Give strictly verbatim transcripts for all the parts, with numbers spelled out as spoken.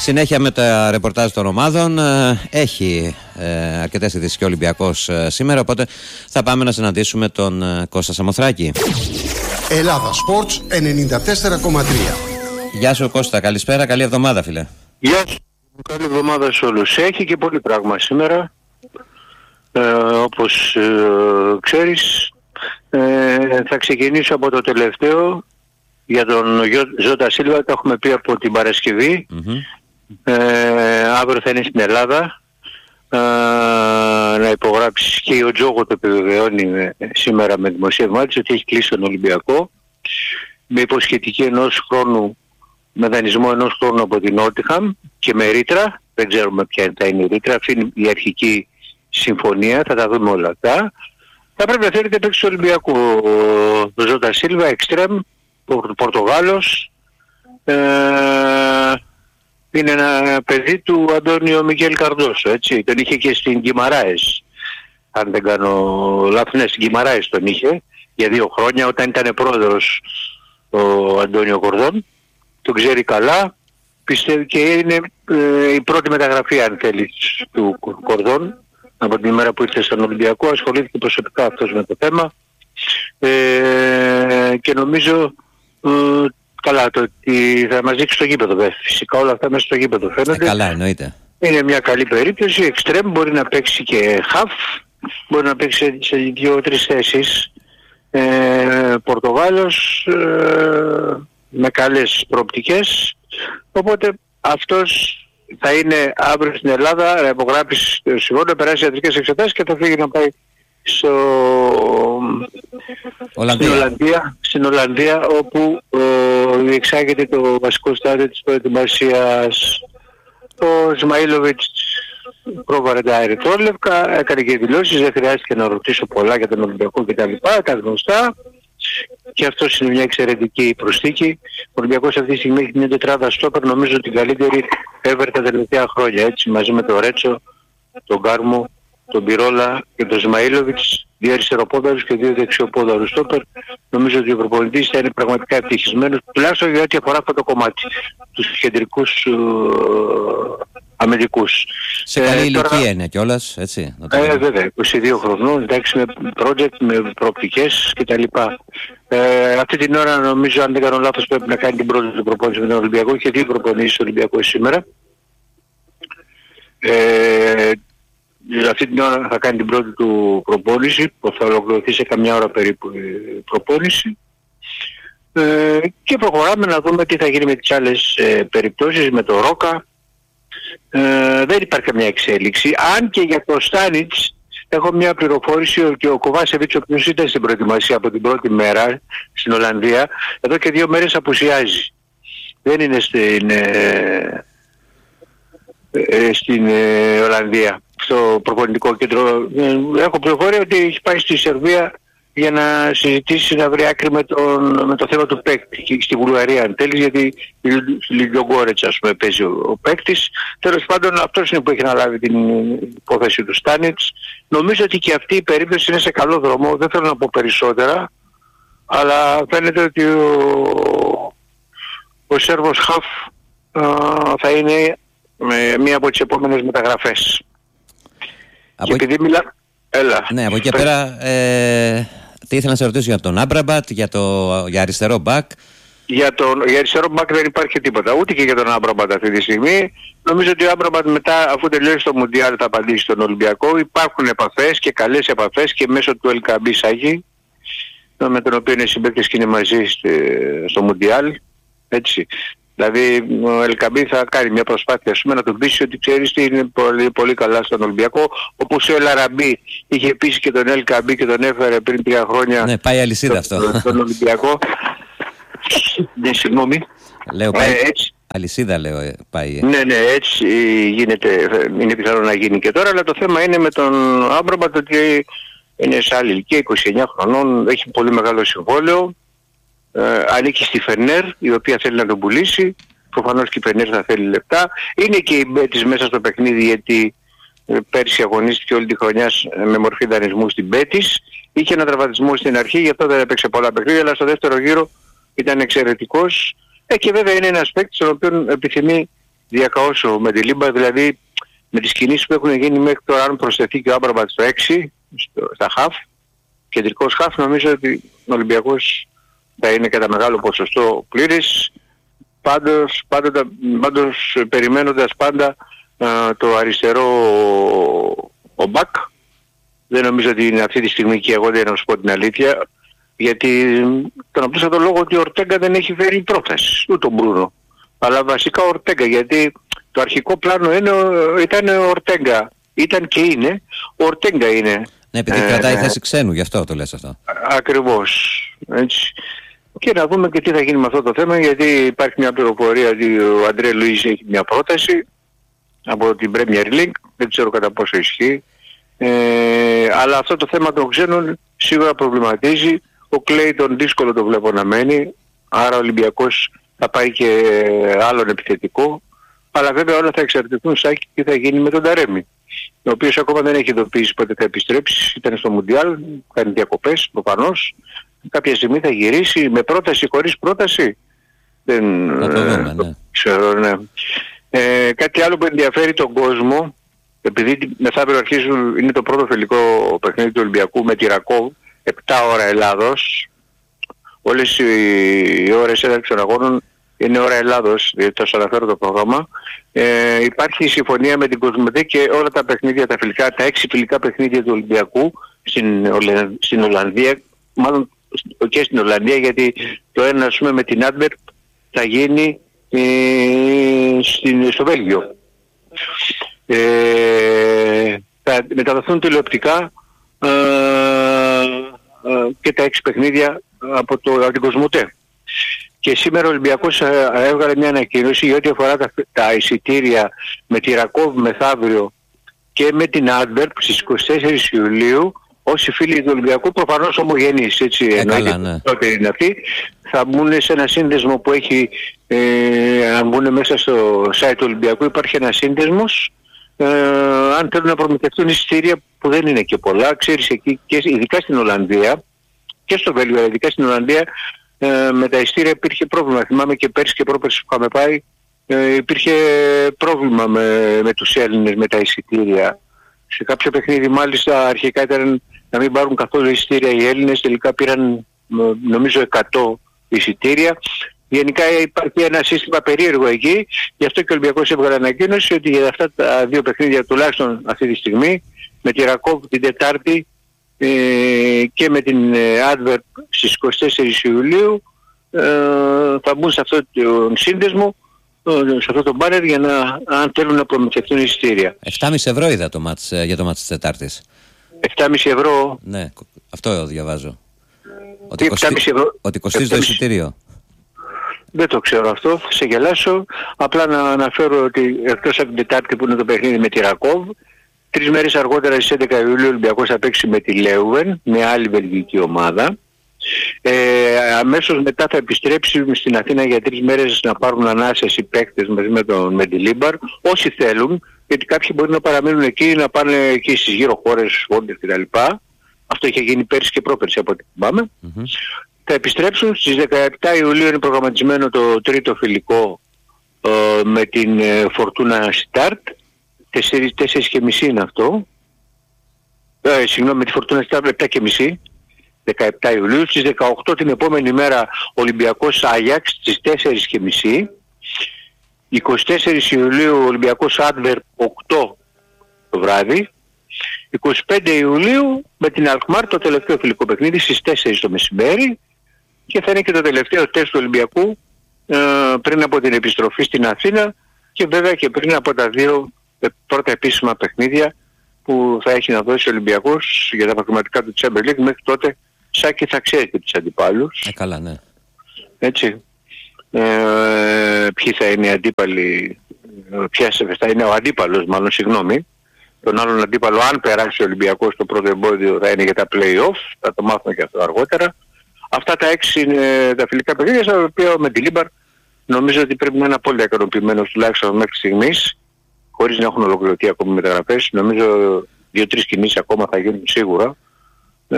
Συνέχεια με τα ρεπορτάζ των ομάδων. Έχει ε, αρκετές ειδήσεις και ο Ολυμπιακός ε, σήμερα, οπότε θα πάμε να συναντήσουμε τον ε, Κώστα Σαμοθράκη. Ελλάδα Sports ενενήντα τέσσερα κόμμα τρία. Γεια σου Κώστα, καλησπέρα, καλή εβδομάδα φίλε. Γεια σου, καλή εβδομάδα σε όλους. Έχει και πολύ πράγμα σήμερα, ε, όπως ε, ξέρεις. ε, Θα ξεκινήσω από το τελευταίο για τον Ζώτα Σίλβα. Το έχουμε πει από την Παρασκευή. Mm-hmm. ε, Αύριο θα είναι στην Ελλάδα ε, να υπογράψει, και ο Τζόγο το επιβεβαιώνει με, σήμερα με δημοσίευμά της, ότι έχει κλείσει τον Ολυμπιακό με υποσχετική ενός χρόνου, με δανεισμό ενός χρόνου από την Νότιχαμ και με ρήτρα. Δεν ξέρουμε ποια θα είναι η ρήτρα, αυτή είναι η αρχική συμφωνία, θα τα δούμε όλα αυτά. Θα πρέπει να θέλετε παίξει του Ολυμπιακού ο Ζώτα Σίλβα, εξτρέμ, Πορτογάλος. ε, είναι ένα παιδί του Αντώνιο Μιγέλ Καρντόσο, έτσι. Τον είχε και στην Γκιμαράες, αν δεν κάνω λάθος. Ναι, στην Γκιμαράες τον είχε για δύο χρόνια όταν ήταν πρόεδρος ο Αντώνιο Κορδόν. Τον ξέρει καλά, πιστεύει, και είναι ε, η πρώτη μεταγραφή, αν θέλεις, του Κορδόν. Από την ημέρα που ήρθε στον Ολυμπιακό ασχολήθηκε προσωπικά αυτός με το θέμα, ε, και νομίζω ε, καλά το ότι θα μας δείξει στο γήπεδο. Δε. Φυσικά όλα αυτά μέσα στο γήπεδο φαίνονται. Ε, καλά εννοείται. Είναι μια καλή περίπτωση. Εξτρέμ, μπορεί να παίξει και χαφ, μπορεί να παίξει σε δύο-τρεις θέσεις. Ε, Πορτογάλος, ε, με καλές προοπτικές. Οπότε αυτός θα είναι αύριο στην Ελλάδα να υπογράψει το συμβόλαιο, να περάσει ιατρικές εξετάσεις και θα φύγει να πάει στο... Ολλανδία. Στην, Ολλανδία, στην Ολλανδία, όπου ε, διεξάγεται το βασικό στάδιο της προετοιμασίας. Ο Σμαΐλοβιτς πρόβαρε τα ερυθρόλευκα, έκανε και δηλώσεις, δεν χρειάστηκε να ρωτήσω πολλά για τον Ολυμπιακό κτλ. Τα γνωστά. Και αυτό είναι μια εξαιρετική προσθήκη. Ο Ολυμπιακός αυτή τη στιγμή έχει μια τετράδα στόπερ, νομίζω την καλύτερη ever τα τελευταία χρόνια. Έτσι, μαζί με τον Ρέτσο, τον Γκάρμο, τον Πυρόλα και τον Σμαΐλοβιτς, δύο αριστεροπόδαρους και δύο δεξιοπόδαρους στόπερ. Νομίζω ότι ο προπονητής θα είναι πραγματικά ευτυχισμένος, τουλάχιστον για ό,τι αφορά αυτό το κομμάτι, τους κεντρικούς uh, αμυντικούς. Σε καλή ε, ηλικία τώρα... είναι κιόλας, έτσι. Ε, βέβαια, είκοσι δύο χρονών, εντάξει, με project, με προοπτικές κτλ. Ε, αυτή την ώρα νομίζω, αν δεν κάνω λάθος, πρέπει να κάνει την πρώτη του προπόνηση με τον Ολυμπιακό και δύο προπονήσεις στο Ολυμπιακό σήμερα. Ε, αυτή την ώρα θα κάνει την πρώτη του προπόνηση, που θα ολοκληρωθεί σε καμιά ώρα περίπου η προπόνηση. Ε, και προχωράμε να δούμε τι θα γίνει με τις άλλες ε, περιπτώσεις, με το Ρόκα. Ε, δεν υπάρχει καμιά εξέλιξη, αν και για το Στάνιτς έχω μια πληροφόρηση ότι ο Κοβάσεβιτς, ο οποίος ήταν στην προετοιμασία από την πρώτη μέρα στην Ολλανδία, εδώ και δύο μέρες απουσιάζει. Δεν είναι στην, ε, ε, στην ε, Ολλανδία, στο προπονητικό κέντρο. Ε, έχω πληροφορία ότι έχει πάει στη Σερβία για να συζητήσει, να βρει άκρη με, τον, με το θέμα του παίκτη στη Βουλγαρία, αν θέλεις, γιατί Λιγκογκόρετς, ας πούμε, παίζει ο, ο παίκτης. Τέλος πάντων, αυτός είναι που έχει αναλάβει την υπόθεση του Στάνιτς. Νομίζω ότι και αυτή η περίπτωση είναι σε καλό δρόμο, δεν θέλω να πω περισσότερα, αλλά φαίνεται ότι ο, ο Σέρβος Χαφ α, θα είναι με μία από τις επόμενες μεταγραφές. Από... Και επειδή μιλά... Έλα. Ναι, από εκεί πέρα... Ε... Τι ήθελα να σε ρωτήσω για τον Άμπραμπατ, για, το, για αριστερό μπακ. Για, τον, για αριστερό μπακ δεν υπάρχει τίποτα, ούτε και για τον Άμπραμπατ αυτή τη στιγμή. Νομίζω ότι ο Άμπραμπατ μετά, αφού τελειώσει το Μουντιάλ, θα απαντήσει στον Ολυμπιακό. Υπάρχουν επαφές και καλές επαφές και μέσω του Ελκαμπή Σάγη, με τον οποίο είναι συμπαίκτες και είναι μαζί στο Μουντιάλ. Έτσι. Δηλαδή ο Ελκαμπή θα κάνει μια προσπάθεια, ας πούμε, να τον πείσει ότι ξέρεις τι, είναι πολύ, πολύ καλά στον Ολυμπιακό. Όπως ο Ελαραμπή είχε πείσει και τον Ελκαμπή και τον έφερε πριν τρία χρόνια. Ναι, πάει αλυσίδα αυτό. Στον Ολυμπιακό. Ναι, συγγνώμη. Λέω πάει. Ε, έτσι. Αλυσίδα λέω πάει. Ναι, ναι, έτσι γίνεται, είναι πιθανό να γίνει και τώρα, αλλά το θέμα είναι με τον Άμπραμπατ ότι είναι σε άλλη ηλικία, είκοσι εννιά χρονών, έχει πολύ μεγάλο συμβόλαιο. Uh, ανήκει στη Φενέρ, η οποία θέλει να τον πουλήσει. Προφανώς και η Φενέρ θα θέλει λεπτά. Είναι και η Μπέτης μέσα στο παιχνίδι, γιατί ε, πέρσι αγωνίστηκε όλη τη χρονιά ε, με μορφή δανεισμού στην Μπέτης. Είχε ένα τραυματισμό στην αρχή, γι' αυτό δεν έπαιξε πολλά παιχνίδια, αλλά στο δεύτερο γύρο ήταν εξαιρετικός. Ε, και βέβαια είναι ένας παίκτης, τον οποίο επιθυμεί διακαώσω με τη Λίμπα, δηλαδή με τις κινήσεις που έχουν γίνει μέχρι τώρα, αν προσθεθεί και ο Άμπραμπατ στο έξι, στο, στα χαφ, κεντρικός χαφ, νομίζω ότι ο Ολυμπιακός θα είναι κατά μεγάλο ποσοστό πλήρης, πάντως, πάντοτε, πάντως περιμένοντας πάντα α, το αριστερό ο Μπακ. Δεν νομίζω ότι είναι αυτή τη στιγμή και εγώ δεν να σου πω την αλήθεια, γιατί τον απλούσα το λόγο ότι ο Ορτέγκα δεν έχει φέρει πρόταση, ούτε ο Μπρούνο, αλλά βασικά ο Ορτέγκα, γιατί το αρχικό πλάνο είναι, ήταν ο Ορτέγκα, ήταν και είναι, ο Ορτέγκα είναι. Ναι, επειδή ε, κρατάει θέση ξένου, γι' αυτό το λες αυτό. Ακριβώς, έτσι. Και να δούμε και τι θα γίνει με αυτό το θέμα, γιατί υπάρχει μια πληροφορία ότι ο Αντρέ Λουίς έχει μια πρόταση από την Premier League, δεν ξέρω κατά πόσο ισχύει. Ε, αλλά αυτό το θέμα των ξένων σίγουρα προβληματίζει. Ο Κλέιτον δύσκολο το βλέπω να μένει, άρα ο Ολυμπιακός θα πάει και άλλον επιθετικό, αλλά βέβαια όλα θα εξαρτηθούν Σάκη τι θα γίνει με τον Ταρέμι, ο οποίος ακόμα δεν έχει ειδοποιήσει πότε θα επιστρέψει, ήταν στο Μουντιάλ, κάνει διακοπές προφανώς, κάποια στιγμή θα γυρίσει με πρόταση, χωρίς πρόταση, δεν θα το δούμε, ναι. ξέρω, ναι. Ε, κάτι άλλο που ενδιαφέρει τον κόσμο, επειδή μεθαύριο αρχίζουν, είναι το πρώτο φιλικό παιχνίδι του Ολυμπιακού με τη Ρακόβ, επτά ώρα Ελλάδος, όλες οι ώρες έναρξης των αγώνων είναι ώρα Ελλάδος, διότι θα σας αναφέρω το πρόγραμμα. Ε, υπάρχει συμφωνία με την Κοσμοτέ και όλα τα παιχνίδια, τα φιλικά, τα έξι φιλικά παιχνίδια του Ολυμπιακού στην, Ολε, στην Ολλανδία, μάλλον και στην Ολλανδία, γιατί το ένα ας πούμε με την Άντμπερ θα γίνει ε, στην, στο Βέλγιο. Ε, θα μεταδοθούν τηλεοπτικά ε, ε, και τα έξι παιχνίδια από, το, από την Κοσμοτέ. Και σήμερα ο Ολυμπιακός ε, έβγαλε μια ανακοίνωση για ό,τι αφορά τα, τα εισιτήρια με τη Ρακόβ μεθαύριο και με την Άντμπεργκ στις είκοσι τέσσερις Ιουλίου. Όσοι φίλοι του Ολυμπιακού, προφανώς ομογενείς, έτσι ε, εννοείται, καλά, ναι. τότε είναι αυτοί, θα μπουν σε ένα σύνδεσμο που έχει, ε, αν μπουν μέσα στο site του Ολυμπιακού υπάρχει ένα σύνδεσμος, ε, αν θέλουν να προμηθευτούν εισιτήρια που δεν είναι και πολλά, ξέρεις εκεί, και ειδικά στην Ολλανδία και στο Βέλγιο, αλλά ειδικά στην Ολλανδία, ε, με τα εισιτήρια υπήρχε πρόβλημα. Θυμάμαι και πέρσι και πρόπερσι που είχαμε πάει, ε, υπήρχε πρόβλημα με, με τους Έλληνες με τα εισιτήρια. Σε κάποιο παιχνίδι μάλιστα αρχικά ήταν να μην πάρουν καθόλου εισιτήρια οι Έλληνες, τελικά πήραν νομίζω εκατό εισιτήρια. Γενικά υπάρχει ένα σύστημα περίεργο εκεί, γι' αυτό και ο Ολυμπιακός έβγαλε ανακοίνωση ότι για αυτά τα δύο παιχνίδια τουλάχιστον αυτή τη στιγμή, με τη Ρακόβ την Τετάρτη ε, και με την Άντμπεργκ στις είκοσι τέσσερις Ιουλίου ε, θα μπουν σε αυτό τον σύνδεσμο, σε αυτό το μπάνερ για να, αν θέλουν να προμηθευτούν εισιτήρια. επτά και μισό ευρώ είδα το μάτς, για το μάτς της Τετάρτης. επτά και μισό ευρώ. Ναι, αυτό διαβάζω. Ότι, κοστί, ευρώ, ότι κοστίζει το εισιτήριο. Δεν το ξέρω αυτό, θα σε γελάσω. Απλά να αναφέρω ότι εκτός από την Τετάρτη που είναι το παιχνίδι με τη Ρακόβ, τρεις μέρες αργότερα στις έντεκα Ιουλίου ο Ολυμπιακός θα παίξει με τη Λέουβεν, με άλλη βελγική ομάδα. Ε, αμέσως μετά θα επιστρέψει στην Αθήνα για τρεις μέρες να πάρουν ανάσες οι παίκτες μαζί με τον Μεντιλίμπαρ, όσοι θέλουν, γιατί κάποιοι μπορεί να παραμείνουν εκεί, να πάνε εκεί στις γύρω χώρες, Βόντες κτλ. Αυτό είχε γίνει πέρσι και πρόπερσι από ό,τι θυμάμαι. Mm-hmm. Θα επιστρέψουν στις δεκαεπτά Ιουλίου, είναι προγραμματισμένο το τρίτο φιλικό ε, με την ε, Φορτούνα Στάρτ, τέσσερις και μισή είναι αυτό. Ε, συγγνώμη, με τη Φορτούνα Στάρτ επτά και μισή. δεκαεπτά Ιουλίου, στις δεκαοκτώ την επόμενη μέρα Ολυμπιακός Άγιαξ στις τέσσερις και μισή, είκοσι τέσσερις Ιουλίου Ολυμπιακός Άντμπεργκ οκτώ το βράδυ, είκοσι πέντε Ιουλίου με την Αλκμάρ το τελευταίο φιλικό παιχνίδι στις τέσσερις το μεσημέρι και θα είναι και το τελευταίο τεστ του Ολυμπιακού ε, πριν από την επιστροφή στην Αθήνα και βέβαια και πριν από τα δύο πρώτα επίσημα παιχνίδια που θα έχει να δώσει ο Ολυμπιακός για τα προγραμματικά του Champions League. Μέχρι τότε Σάκη θα ξέρει και τους αντιπάλους. Ε, καλά, ναι. Έτσι. Ε, ποιοι θα είναι οι αντίπαλοι, ποια θα είναι ο αντίπαλος, μάλλον συγγνώμη. Τον άλλον αντίπαλο, αν περάσει ο Ολυμπιακός το πρώτο εμπόδιο, θα είναι για τα play-off. Θα το μάθουμε και αυτό αργότερα. Αυτά τα έξι είναι τα φιλικά παιχνίδια, στα οποία με τη Λίμπαρ νομίζω ότι πρέπει να είναι απόλυτα ικανοποιημένος τουλάχιστον μέχρι στιγμής, χωρίς να έχουν ολοκληρωθεί ακόμα μεταγραφές. Νομίζω δύο-τρεις κινήσεις ακόμα θα γίνουν σίγουρα. Ε,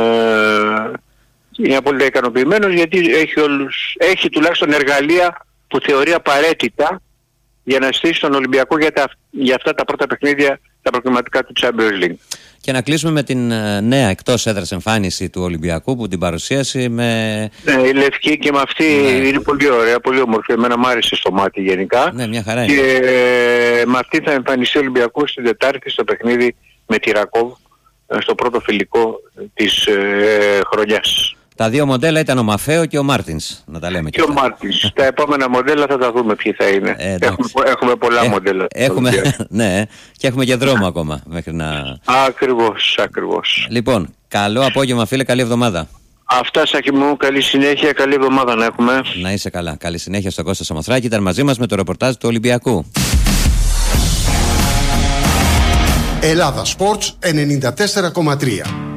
είναι απόλυτα ικανοποιημένος γιατί έχει, όλους, έχει τουλάχιστον εργαλεία που θεωρεί απαραίτητα για να στήσει τον Ολυμπιακό για, τα, για αυτά τα πρώτα παιχνίδια, τα προκριματικά του Champions League. Και να κλείσουμε με την νέα εκτός έδρας εμφάνιση του Ολυμπιακού που την παρουσίασε με... Ναι, η λευκή και με αυτή ναι. είναι πολύ ωραία, πολύ όμορφη. Εμένα μου άρεσε στο μάτι γενικά. Ναι, μια χαρά είναι. Και ε, με αυτή θα εμφανιστεί ο Ολυμπιακός την Τετάρτη στο παιχνίδι με τη Ρακόβ, στο πρώτο φιλικό της ε, χρονιάς. Τα δύο μοντέλα ήταν ο Μαφέο και ο Μάρτινς, να τα λέμε και, και ο Μάρτινς. Τα επόμενα μοντέλα θα τα δούμε ποιοι θα είναι. Ε, έχουμε, έχουμε πολλά ε, μοντέλα. Έχουμε, ναι, και έχουμε και δρόμο ακόμα μέχρι να... Ακριβώς, ακριβώς. Λοιπόν, καλό απόγευμα φίλε, καλή εβδομάδα. Αυτά Σάκη μου, καλή συνέχεια, καλή εβδομάδα να έχουμε. Να είσαι καλά, καλή συνέχεια στον Κώστα Σαμοθράκη. Ήταν μαζί μας με το ρεπορτάζ του Ολυμπιακού. Ελλάδα Sports ενενήντα τέσσερα κόμμα τρία.